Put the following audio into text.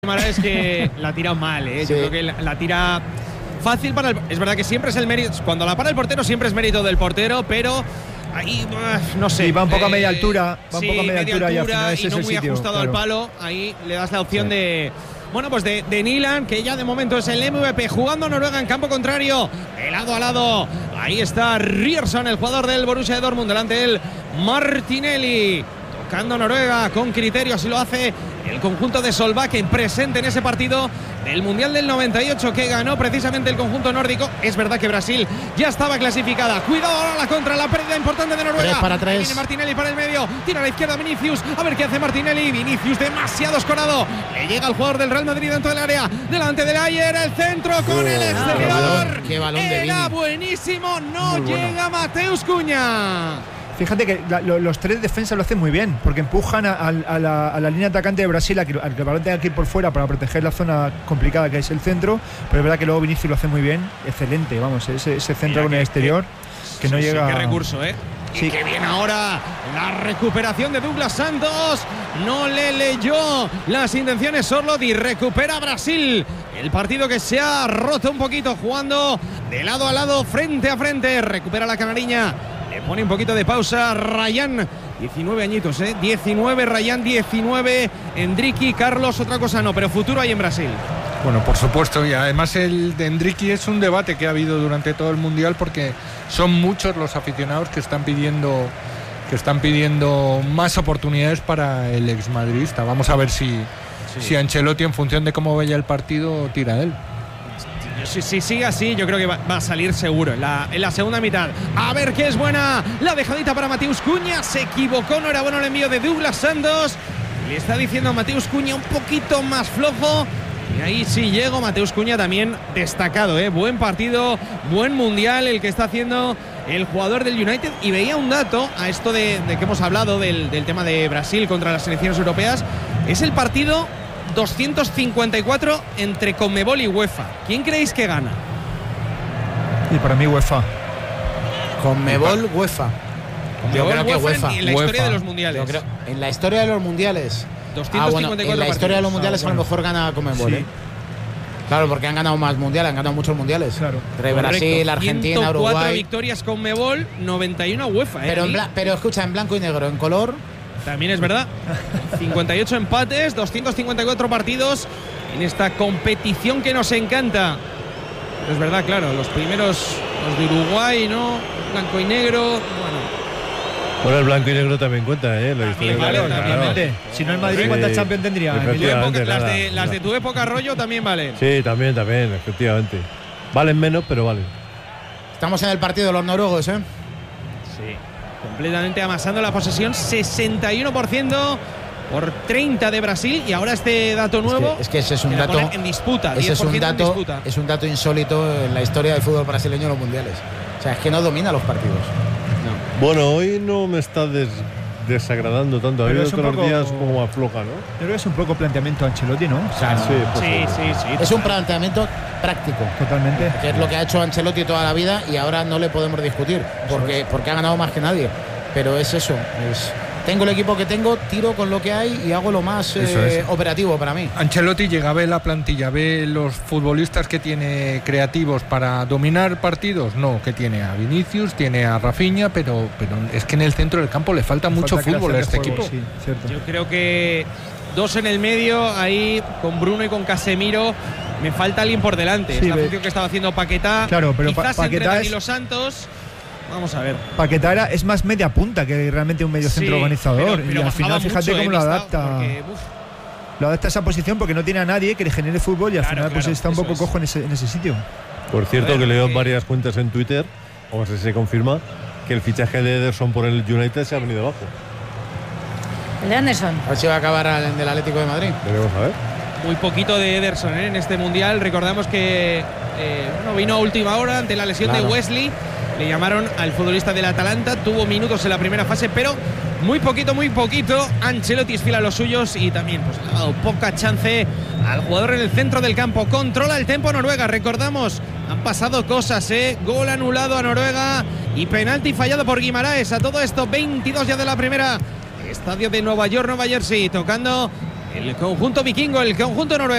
Es que la ha tirado mal, ¿eh? Sí. Yo creo que la tira fácil para el… Es verdad que siempre es el mérito… Cuando la para el portero siempre es mérito del portero, pero ahí, no sé… Y va un poco a media altura. Va sí, un poco a media altura y al final ese y no es el muy sitio, ajustado claro. al palo. Ahí le das la opción Sí. de… Bueno, pues de Nyland, que ya de momento es el MVP, jugando Noruega en campo contrario, de lado a lado. Ahí está Ryerson, el jugador del Borussia de Dortmund, delante de él Martinelli. Tocando Noruega con criterio, así lo hace el conjunto de Solbakken, presente en ese partido del Mundial del 98 que ganó precisamente el conjunto nórdico. Es verdad que Brasil ya estaba clasificada. Cuidado ahora la contra, la pérdida importante de Noruega. 3-3. Ahí viene Martinelli para el medio, tira a la izquierda Vinicius, a ver qué hace Martinelli. Vinicius demasiado escorado, le llega al jugador del Real Madrid dentro del área, delante del Ayer, el centro con el exterior. Qué balón de Era Vini. buenísimo, no Muy bueno. llega Mateus Cunha. Fíjate que los tres defensas lo hacen muy bien, porque empujan a la línea atacante de Brasil a que el balón tenga que ir por fuera para proteger la zona complicada que es el centro, pero es verdad que luego Vinicius lo hace muy bien, excelente, vamos, ese centro Mira con el exterior que no sí, llega… qué recurso, ¿eh? Sí. Y que viene ahora la recuperación de Douglas Santos. No le leyó las intenciones Sorloth y recupera Brasil. El partido que se ha roto un poquito jugando de lado a lado, frente a frente. Recupera la canariña. Le pone un poquito de pausa Ryan. 19 añitos, ¿eh? 19 Ryan, 19 Endricky, Carlos, otra cosa no, pero futuro hay en Brasil. Bueno, por supuesto, y además el de Endricky es un debate que ha habido durante todo el Mundial porque son muchos los aficionados que están pidiendo más oportunidades para el exmadridista. Vamos a ver si Ancelotti, en función de cómo vaya el partido, tira de él. Si sigue así, yo creo que va a salir seguro en la segunda mitad. A ver qué es buena la dejadita para Mateus Cunha. Se equivocó, no era bueno el envío de Douglas Santos. Le está diciendo a Mateus Cunha un poquito más flojo. Y ahí sí llegó Mateus Cunha, también destacado, buen partido, buen mundial el que está haciendo el jugador del United. Y veía un dato a esto de que hemos hablado del tema de Brasil contra las selecciones europeas. Es el partido 254 entre Conmebol y UEFA. ¿Quién creéis que gana? Y para mí UEFA. Conmebol, UEFA. Yo creo que UEFA. En la historia de los mundiales. Yo creo, en la historia de los mundiales. 254 en la historia de los mundiales a lo mejor gana Conmebol. Sí. Claro, porque han ganado más mundiales, han ganado muchos mundiales. Claro. Entre Brasil, Argentina, 104 Uruguay. victorias Conmebol, 91 UEFA. Pero escucha, en blanco y negro, en color. También es verdad. 58 empates, 254 partidos en esta competición que nos encanta. Pero es verdad, claro, los primeros, los de Uruguay, ¿no? Blanco y negro, Bueno, el blanco y negro también cuenta, ¿eh? La historia vale, claro, también claro. vale. Si no el Madrid, Sí. ¿cuántas Champions tendría? Efectivamente. Tu época, nada, las de tu época, Rollo, también valen. Sí, también, efectivamente. Valen menos, pero valen. Estamos en el partido de los noruegos, ¿eh? Sí. Completamente amasando la posesión, 61% por 30 de Brasil. Y ahora este dato nuevo. Es que ese es un que la dato. ponen en disputa. Ese 10% es en disputa. es un dato insólito en la historia del fútbol brasileño en los mundiales. O sea, es que no domina los partidos. Bueno, hoy no me está desagradando tanto. Ha Pero habido es un todos los poco- días como más floja, ¿no? Yo creo que es un poco planteamiento Ancelotti, ¿no? O sea, Sí, pues Sí. Es un planteamiento práctico, totalmente. que es lo que ha hecho Ancelotti toda la vida y ahora no le podemos discutir, porque ha ganado más que nadie. Pero es eso, tengo el equipo que tengo, tiro con lo que hay y hago lo más Eso es. operativo para mí. Ancelotti llega, ve la plantilla, ve los futbolistas que tiene creativos para dominar partidos. No, que tiene a Vinicius, tiene a Rafinha, pero es que en el centro del campo le falta mucho Falta fútbol a creación este de juego, equipo. Sí, cierto. Yo creo que dos en el medio, ahí con Bruno y con Casemiro. Me falta alguien por delante. Sí, es la función que estaba haciendo Paquetá. Claro, pero quizás entre Paquetá Dani es- Los Santos. Vamos a ver. Paquetá es más media punta que realmente un medio centro Sí, organizador. pero y al final, bajaba fíjate mucho, cómo lo Vistao, adapta. porque, Lo adapta a esa posición porque no tiene a nadie que le genere fútbol y al Claro, final pues claro, está un eso poco es. cojo en ese sitio. Por cierto, A ver, que leo en que- varias cuentas en Twitter, o no sé si se confirma, que el fichaje de Ederson por el United se ha venido abajo. El de Anderson. A ver si va a acabar el del Atlético de Madrid. Veremos a ver. muy poquito de Ederson en este mundial. Recordamos que vino a última hora ante la lesión de Wesley. Le llamaron al futbolista del Atalanta. Tuvo minutos en la primera fase, pero muy poquito. Ancelotti esfila a los suyos y también pues, le ha dado poca chance al jugador en el centro del campo. Controla el tempo Noruega. Recordamos, han pasado cosas, Gol anulado a Noruega y penalti fallado por Guimaraes. A todo esto, 22 ya de la primera. Estadio de Nueva York, Nueva Jersey, tocando el conjunto vikingo, el conjunto noruego.